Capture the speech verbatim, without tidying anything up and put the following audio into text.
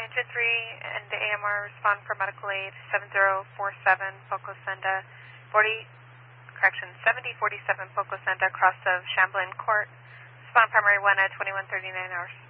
Ranger three and the A M R respond for medical aid, seven zero four seven, Poco Senda, forty, correction, seventy forty-seven Poco Senda, cross of Champlain Court. Respond primary one at twenty-one thirty-nine hours.